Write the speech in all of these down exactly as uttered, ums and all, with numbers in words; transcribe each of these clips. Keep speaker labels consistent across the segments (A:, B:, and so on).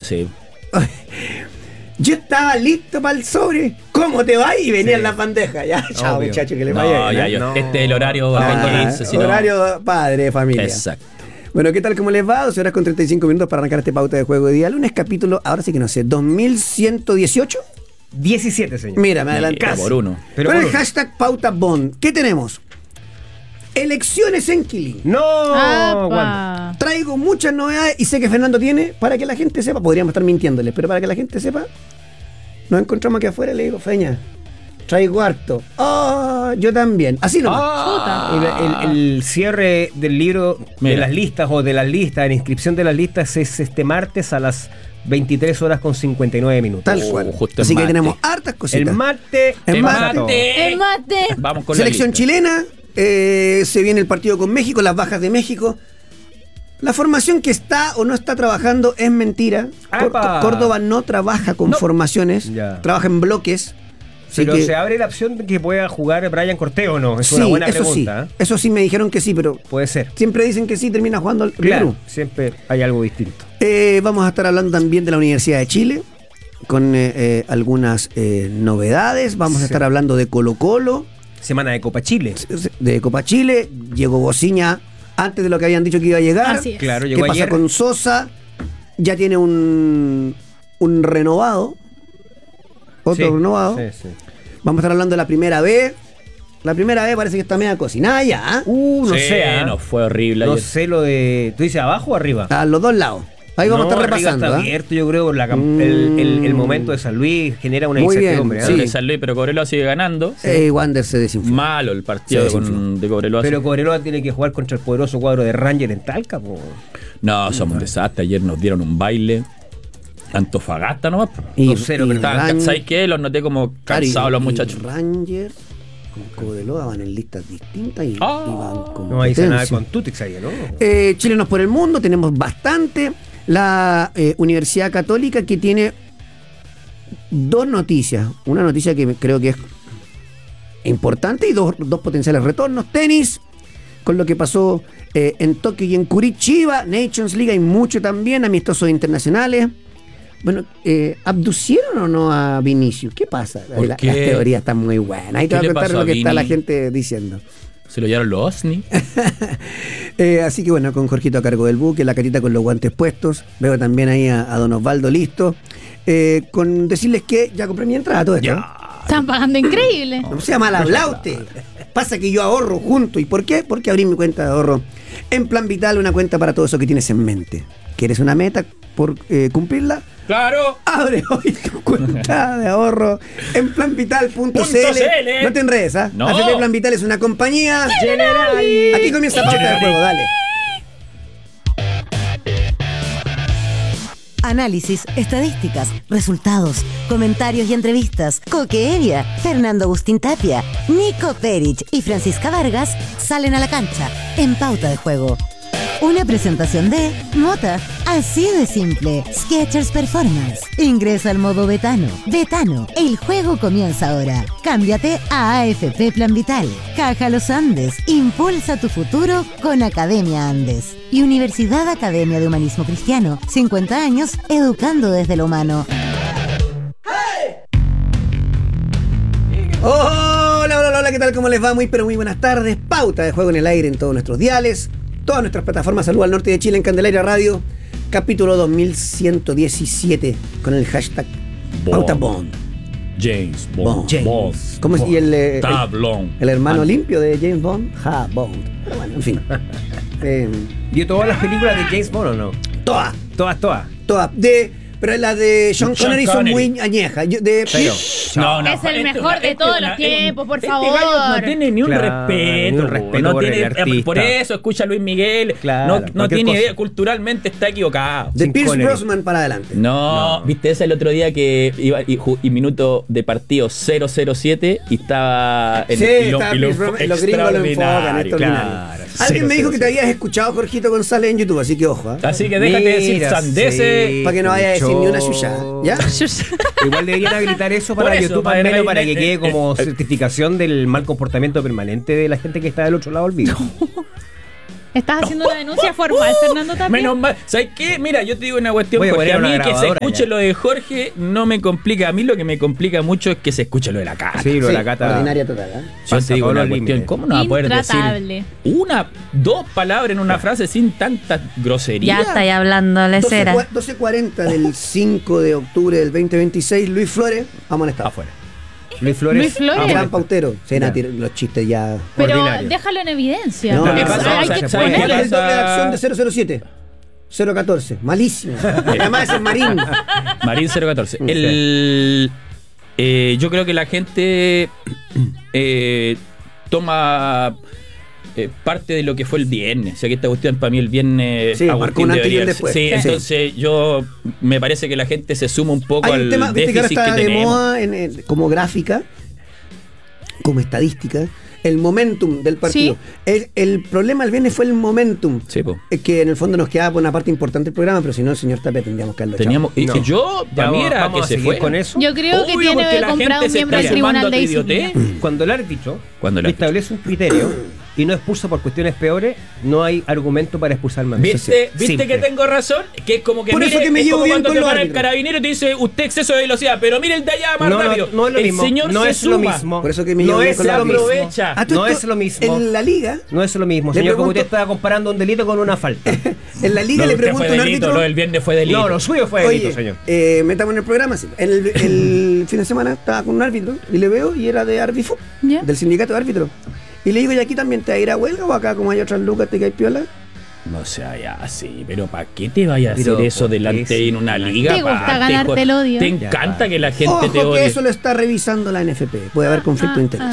A: Sí.
B: Yo estaba listo para el sobre. ¿Cómo te va? Y venían
C: Sí.
B: las bandejas. Ya, chao,
C: Obvio.
B: muchachos, que le
A: No,
B: vaya bien,
A: ya,
B: ¿eh?
A: yo,
C: No.
A: este es el horario
B: Ah,
A: quince, si no-
B: horario padre de familia.
A: Exacto.
B: Bueno, ¿qué tal? ¿Cómo les va? doce horas con treinta y cinco minutos para arrancar este pauta de juego de día. Lunes capítulo, ahora sí que no sé, dos mil ciento dieciocho.
C: diecisiete, señor.
B: Mira, me adelanté.
A: Mira, por uno.
C: Pero
B: Con el
C: por uno.
B: hashtag pauta bond. ¿Qué tenemos? Elecciones en Quilín.
C: No, Wanda.
D: ¡Apa!
B: Traigo muchas novedades y sé que Fernando tiene, para que la gente sepa, podríamos estar mintiéndole, pero para que la gente sepa, nos encontramos aquí afuera y le digo, Feña, traigo harto. Ah, yo también. Así nomás.
A: Ah.
C: El, el- el cierre del libro
A: Mira.
C: de las listas o de las listas, la inscripción de las listas es este martes a las veintitrés horas con cincuenta y nueve minutos.
B: Tal
A: Oh,
B: cual.
A: justo
B: Así
A: el
B: que
A: martes.
B: tenemos hartas
C: El
B: cositas.
C: martes.
B: El
C: te
B: martes.
C: pasa todo.
D: El mate.
A: Vamos con
B: Selección
A: la lista.
B: chilena, eh, se viene el partido con México, las bajas de México. La formación que está o no está trabajando es mentira. Cor-
C: ¡Apa!
B: Córdoba no trabaja con
A: No.
B: formaciones,
C: Ya.
B: trabaja en bloques. Así
C: Pero
B: que-
C: se abre la opción de que pueda jugar Brian Cortés o no. Es
B: sí,
C: una buena
B: eso
C: pregunta.
B: sí.
C: ¿eh?
B: Eso sí me dijeron que sí, pero
C: Puede ser.
B: siempre dicen que sí, termina jugando el
C: Claro,
B: Perú.
C: siempre hay algo distinto.
B: Eh, vamos a estar hablando también de la Universidad de Chile, con eh, eh, algunas eh, novedades. Vamos a
C: Sí.
B: estar hablando de Colo Colo,
C: Semana de Copa Chile.
B: de Copa Chile. Llegó Bociña antes de lo que habían dicho que iba a llegar.
D: Así es.
C: Claro,
B: ¿Qué
C: llegó
B: pasa
C: ayer.
B: con Sosa? Ya tiene un, un renovado. Otro
C: Sí,
B: renovado.
C: Sí, sí.
B: Vamos a estar hablando de la primera B. La primera B parece que está media cocinada ya. ¿ah?
C: Uh, no
A: Sí,
C: sé. ¿ah?
A: no, fue horrible
C: No
A: ayer.
C: sé lo de. ¿Tú dices abajo o arriba?
B: A los dos lados. Ahí vamos
C: No,
B: a estar
C: arriba
B: repasando.
C: Está
B: ¿ah?
C: abierto, yo creo, por la cam-
B: Mm.
C: el, el- el momento de San Luis genera una
B: Muy bien,
C: incertidumbre. ¿ah?
B: sí.
A: De San Luis, pero Cobreloa sigue ganando.
B: Eh, Wander se desinfló.
A: Malo el partido
B: Sí,
A: con- de Cobreloa.
C: Pero Cobreloa tiene que jugar contra el poderoso cuadro de Ranger en Talca. Po.
A: No, somos un desastre. Ayer nos dieron un baile. Antofagasta nomás.
B: Y-
C: dos cero,
B: y
C: pero
A: Estaban
B: Ran-
A: cansados que los noté como
B: Claro, y-
A: cansados los
B: y
A: muchachos.
B: Rangers con Cobreloa van en listas distintas y,
A: Ah.
B: y van con
C: No hay nada
B: competencia.
C: con Tutix ahí, ¿no?
B: Eh, chilenos por el mundo, tenemos bastante. La eh, Universidad Católica que tiene dos noticias. Una noticia que me- creo que es importante y dos, dos potenciales retornos. Tenis, con lo que pasó eh, en Tokio y en Curitiba. Nations League hay mucho también, amistosos internacionales. Bueno, eh, ¿abducieron o no a Vinicius? ¿Qué pasa?
A: ¿Por
B: La-
A: qué?
B: Las teorías están muy buenas. Ahí te
A: ¿Qué
B: voy a
A: le
B: contar
A: pasó
B: lo
A: a
B: que está la
A: Vini?
B: gente diciendo.
A: Se lo llevaron los OSNI.
B: Eh, así que bueno, con Jorgito a cargo del buque, la carita con los guantes puestos. Veo también ahí a, a don Osvaldo listo. Eh, con decirles que ya compré mi entrada, todo esto.
D: Están pagando increíble.
B: No sea mal hablado usted. Pasa que yo ahorro junto. ¿Y por qué? Porque abrí mi cuenta de ahorro en Plan Vital, una cuenta para todo eso que tienes en mente. ¿Quieres una meta por eh, cumplirla?
A: ¡Claro!
B: Abre hoy tu cuenta de ahorro en planvital punto c
A: Punto
B: l.
A: CL.
B: No te enredes, ¿ah?
A: No.
B: A F P Plan Vital es una compañía. Aquí comienza pauta de juego, dale.
E: Análisis, estadísticas, resultados, comentarios y entrevistas. Coque Evia, Fernando Agustín Tapia, Nico Perich y Francisca Vargas salen a la cancha en Pauta de Juego. Una presentación de Mota, así de simple. Skechers Performance. Ingresa al modo Betano. Betano, el juego comienza ahora. Cámbiate a A F P Plan Vital. Caja Los Andes. Impulsa tu futuro con Academia Andes. Y Universidad Academia de Humanismo Cristiano. cincuenta años educando desde lo humano.
B: Hola, hola, hola, ¿qué tal? ¿Cómo les va? Muy, pero muy buenas tardes. Pauta de juego en el aire en todos nuestros diales. Todas nuestras plataformas. Saludos al norte de Chile en Candelaria Radio. Capítulo dos mil ciento diecisiete con el hashtag
A: Bond.
B: Pauta Bond.
A: James
B: Bond.
A: Bond.
B: Bond. ¿Cómo es? Y el, eh, el,
A: Tablón.
B: el hermano
A: Ah,
B: limpio de James Bond. Ja, Bond. Pero bueno, en fin. Eh,
C: ¿Vio todas las películas de James Bond o no?
B: todas,
C: Todas, todas.
B: todas. De, pero las de Sean
A: Sean
B: Connery son
A: Connery.
B: muy añejas. Yo- De,
C: Pero,
A: No, no,
D: Es el
A: este
D: mejor
A: una-
D: de
A: este
D: todos
A: una-
D: los tiempos, por
A: este
D: favor.
A: gallo no tiene ni un
C: Claro,
A: respeto.
C: ni un respeto
A: no
C: por el
A: tiene-
C: artista.
A: por eso escucha a Luis Miguel.
C: Claro,
A: no no
C: cualquier
A: tiene
C: cosa.
A: idea. Culturalmente está equivocado.
B: de
C: Sin
B: Pierce
C: Connery.
B: Brosnan para adelante.
A: No, viste esa el otro día que iba y, ju- y minuto de partido cero cero siete y estaba en
B: Sí,
A: y lo-
B: está
A: y lo
B: Pierce
A: enfo-
B: Brosnan, los gringos lo enfocan,
A: extraordinario,
B: extraordinario.
A: claro.
B: Alguien me dijo
A: cero
B: que te habías escuchado Jorgito González en YouTube, así que ojo. ¿eh?
A: Así que déjate decir
C: Mira,
A: sandeces.
C: sí,
B: Para que no vaya a decir ni una
C: escuchó.
B: chuchada, ¿ya?
C: Igual deberían habilitar eso para
A: Por eso,
C: YouTube
A: para-
C: al menos para
A: eh,
C: que
A: eh,
C: quede
A: eh,
C: como
A: eh,
C: certificación del mal comportamiento permanente de la gente que está del otro lado del vidrio.
D: Estás haciendo una denuncia formal, Fernando Tapia.
A: Menos mal. ¿Sabes qué? Mira, yo te digo una cuestión,
C: Voy a
A: porque
C: poner
A: a mí
C: una
A: que se
C: grabadora
A: escuche
C: ya.
A: lo de Jorge no me complica. A mí lo que me complica mucho es que se escuche lo de la Cata.
C: Sí, lo de
B: Sí,
C: la Cata.
B: ordinaria total, ¿eh?
A: Yo
C: pasa
A: te digo
C: todos
A: una
C: los
A: cuestión,
C: límites.
A: ¿cómo no va a poder decir
D: Intratable.
A: una, dos palabras en una frase sin tanta grosería?
F: Ya estáis hablando, lecera.
B: doce cuarenta del cinco de octubre del veinte veintiséis, Luis Flores, amonestado.
A: Afuera.
C: Luis Flores.
D: Luis Flores.
C: Ah,
B: Gran
C: bueno.
B: pautero. Se van a
C: Ya.
B: tirar los chistes ya.
D: Pero
C: ordinario.
D: déjalo en evidencia.
B: No,
D: porque
B: ¿qué pasa?
D: hay
A: O sea,
D: que
A: ¿sabes qué
B: ¿Cuál
D: exponerlo.
B: es el doble de
A: pasa?
B: acción de cero cero siete? cero catorce. Malísimo. Además ese es Marín.
A: Marín cero catorce. El, eh, yo creo que la gente eh, toma eh, parte de lo que fue el viernes. O sea que esta cuestión para mí el viernes
B: Sí, marcó un antes y un
A: debería-
B: después.
A: Sí,
B: Sí.
A: entonces yo me parece que la gente se suma un poco
B: Hay
A: al
B: un tema, viste que ahora
A: déficit
B: está
A: que
B: de
A: tenemos.
B: moda en, en- como gráfica, como estadística, el momentum del partido.
D: Sí.
B: El, el problema el viernes fue el momentum.
A: Sí, po.
B: Es que en el fondo nos quedaba por una parte importante del programa, pero si no, el señor Tapia tendríamos que haberlo echado.
A: Teníamos, y
C: No.
A: que yo,
C: Ya
A: para mí
C: vamos-
A: era
C: vamos
A: que
C: a
A: se
C: seguir
A: fue.
C: con eso.
D: Yo creo que
A: Obvio,
D: tiene
A: porque
D: que
A: la
D: comprar
A: gente
D: un
A: se
D: miembro
A: está
D: del
A: sumando
D: Tribunal
A: a
D: de
A: tu idiotez.
D: Disciplina.
C: Cuando el árbitro
A: Cuando el árbitro.
C: establece un criterio y no expulsa por cuestiones peores, no hay argumento para expulsar más.
A: ¿Viste, ¿viste
C: Simple.
A: que tengo razón? Que es como que,
B: Por
A: mire,
B: eso que me
A: es
B: llevo
A: como
B: bien
A: cuando
B: con
A: te
B: los
A: para el
B: árbitros.
A: carabinero y te dice usted exceso de velocidad, pero mire el de allá más
C: No, no,
A: rápido.
C: no es lo
A: el
C: mismo.
A: señor
C: No
A: se
C: es lo
A: suma.
C: mismo.
B: Por eso que me
C: No
B: llevo bien
C: es
B: con
C: lo
B: los árbitros.
A: aprovecha.
B: Ah, todo
C: No
B: esto,
C: es lo mismo.
B: En la liga,
C: No es lo mismo,
B: Le
C: señor, porque
B: pregunto-
C: usted estaba comparando un delito con una falta.
B: en la liga
A: Lo
B: le
A: de usted
B: pregunto
A: fue
B: a un
A: delito,
B: árbitro.
A: lo del viernes fue delito.
C: No, lo suyo fue delito,
B: Oye,
C: señor.
B: eh, metamos en el programa. Sí. En el, el fin de semana estaba con un árbitro y le veo y era de Arbifo,
D: Ya.
B: del sindicato de árbitros. Y le digo, ¿y aquí también te va a ir a huelga o acá como hay otras lucas te caes piola?
A: No sea ya así, pero ¿para qué te vayas a
C: Pero,
A: hacer eso
C: ¿por qué
A: delante
C: sí?
A: en una liga?
D: ¿Te gusta
A: aparte,
D: ganarte
A: jo-
D: el odio?
A: Te
C: Ya,
A: encanta
C: va.
A: que la gente
B: Ojo
A: te
B: que
A: odie.
B: eso lo está revisando la N F P. Puede haber conflicto de interés.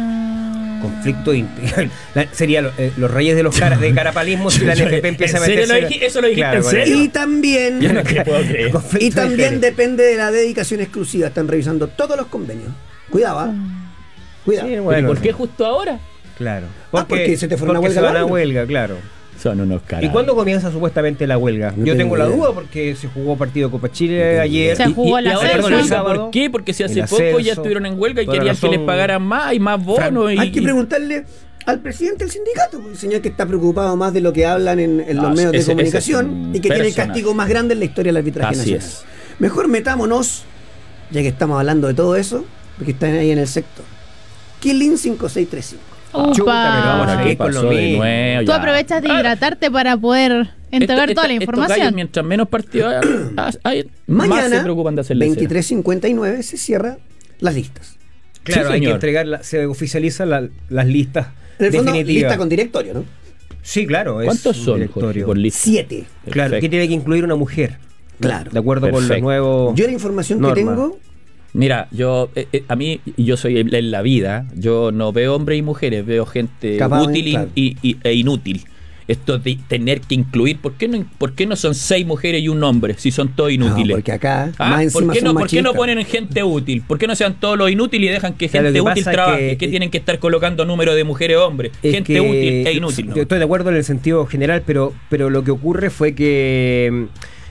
D: Ah.
C: Conflicto integral. Sería lo- eh, los reyes de los cara, de carapalismo si la N F P empieza a
A: ¿En serio
C: meterse.
A: lo dijiste? ¿Eso lo dijiste
C: Claro,
A: en
C: con
A: serio?
C: eso.
B: Y también,
A: Yo no te puedo creer.
C: Conflicto
B: y
C: de
B: también
C: género.
B: depende de la dedicación exclusiva. Están revisando todos los convenios. Cuidado, ¿ah? Cuidado.
C: Sí,
A: ¿Pero
C: bueno,
A: ¿Por qué justo ahora?
C: Claro.
B: Ah, porque se te fueron a
C: porque
B: huelga
C: se van
B: la
C: a
B: huelga.
C: huelga, claro.
A: Son unos caras.
C: ¿Y cuándo comienza supuestamente la huelga?
B: No
C: Yo
B: tengo
C: tengo la
B: idea.
C: duda porque se jugó partido de Copa Chile
B: tengo
C: ayer.
D: Se jugó
A: y,
D: la
A: y ahora
D: ascenso.
A: resulta,
C: el sábado,
A: ¿por qué? Porque si hace
C: el
A: poco ya
C: ascenso,
A: estuvieron en huelga y
C: toda
A: querían que
C: razón.
A: les pagaran más y más bonos. y,
B: Hay que
A: y-
B: preguntarle al presidente del sindicato, el señor que está preocupado más de lo que hablan en, en
A: No,
B: los medios
A: ese-
B: de
A: ese
B: comunicación
A: es un
B: y que tiene el
A: personaje.
B: castigo más grande en la historia del arbitraje
A: Así
B: nacional.
A: es.
B: Mejor metámonos, ya que estamos hablando de todo eso, porque están ahí en el sector. Killing cinco seis tres cinco.
C: Chuta, pero vamos
A: Ahora,
C: a
A: ¿qué
C: seguir con
A: pasó
C: lo
A: de
C: mismo.
A: nuevo?
D: Tú
A: Ya.
D: aprovechas de
A: Ah,
D: hidratarte para poder entregar
A: esto-
D: toda la
A: esto- estos
D: información.
A: gallos, mientras menos partidos hay, hay- más se
B: Mañana,
A: preocupan de hacerle
B: veintitrés cincuenta y nueve, se cierran las listas.
C: Claro,
A: Sí,
C: hay que
A: señor.
C: entregar, la- se oficializan la- las listas
B: En el fondo,
C: definitivas.
B: lista con directorio, ¿no?
C: Sí, claro. es
A: ¿Cuántos
C: un
A: son, Jorge,
C: directorio.
A: por lista?
B: Siete.
C: Claro,
A: Perfecto.
C: que tiene que incluir una mujer.
B: Claro.
C: De acuerdo con los
A: Perfecto.
C: nuevos.
B: Yo la información
C: normas.
B: que tengo,
A: Mira, yo, eh, eh, a mí, y yo soy en en la vida, yo no veo hombres y mujeres, veo gente
B: Capaz,
A: útil y-
B: claro.
A: y, y- e inútil. Esto de tener que incluir, ¿por qué no, por qué no son seis mujeres y un hombre si son todos inútiles?
B: No, porque acá,
A: Ah,
B: más encima
A: ¿por, qué no,
B: son
A: ¿Por qué no
B: machistas.
A: ponen gente útil? ¿Por qué no sean todos los inútiles y dejan que
C: Claro,
A: gente
C: lo que
A: útil
C: pasa es
A: trabaje?
C: que-
A: ¿Qué tienen que estar colocando número de mujeres o hombres?
C: Es
A: Gente
C: que-
A: útil e inútil. ¿no?
C: Yo estoy de acuerdo en el sentido general, pero, pero lo que ocurre fue que,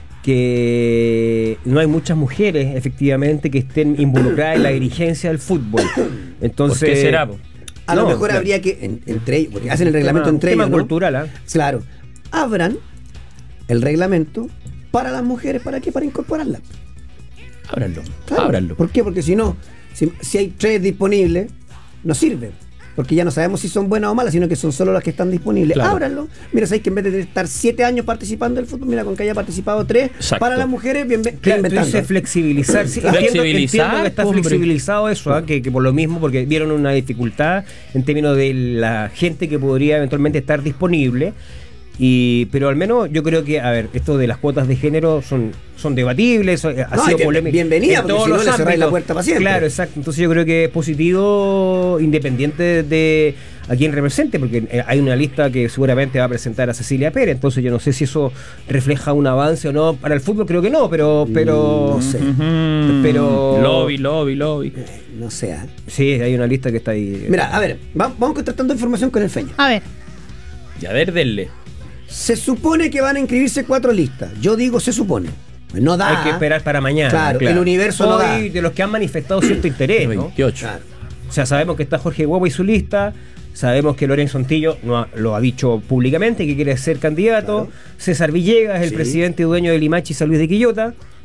C: que no hay muchas mujeres, efectivamente, que estén involucradas en la dirigencia del fútbol. Entonces,
A: ¿Por qué será? po?
B: A lo
C: No,
B: mejor
C: claro.
B: habría que, en- entre ellos, porque hacen el reglamento
C: tema,
B: entre
C: tema
B: ellos, ¿no?
C: cultural, ¿ah?
B: Claro, abran el reglamento para las mujeres, ¿para qué? Para incorporarlas.
A: Ábranlo,
B: Claro.
A: ábranlo.
B: ¿Por qué? Porque si no, si, si hay tres disponibles, no sirve. Porque ya no sabemos si son buenas o malas, sino que son solo las que están disponibles.
A: Claro.
B: Ábranlo. Mira, sabéis que en vez de estar siete años participando del fútbol, mira, con que haya participado tres,
A: Exacto.
B: para las mujeres, bien, bien
C: Claro, tú
B: inventando.
C: dices flexibilizar. Sí,
A: Claro.
C: entiendo,
A: Flexibilizar,
C: entiendo que está
A: hombre.
C: flexibilizado eso, ¿ah? que, que por lo mismo, porque vieron una dificultad en términos de la gente que podría eventualmente estar disponible. Y, pero al menos yo creo que, a ver, esto de las cuotas de género son, son debatibles, ha
B: No,
C: sido
B: y bien-
C: polémico.
B: bienvenida,
C: en
B: porque
C: todos
B: si no
C: los
B: le cerráis
C: ámbitos.
B: la puerta para siempre.
C: Claro, exacto. Entonces yo creo que es positivo, independiente de a quién represente, porque eh, hay una lista que seguramente va a presentar a Cecilia Pérez, entonces yo no sé si eso refleja un avance o no. Para el fútbol creo que no, pero... pero
B: No sé.
A: Ujú.
C: Pero-
A: Lobby, lobby, lobby.
B: No sé. ¿eh?
C: Sí, hay una lista que está ahí.
B: Mira, a ver, va- vamos contrastando información con el Feña.
D: A ver,
A: Y a ver, denle.
B: Se supone que van a inscribirse cuatro listas. Yo digo se supone. No da.
C: Hay que esperar para mañana.
B: Claro, el universo no da.
C: Hoy, de los que han manifestado cierto interés, ¿no?
A: veintiocho.
B: Claro.
C: O sea, sabemos que está Jorge Guagua y su lista, Sabemos que Lorenzo Antillo no ha- lo ha dicho públicamente, que quiere ser candidato.
B: Claro.
C: César Villegas, el
B: Sí.
C: presidente y dueño de Limachi San Luis de Quillota.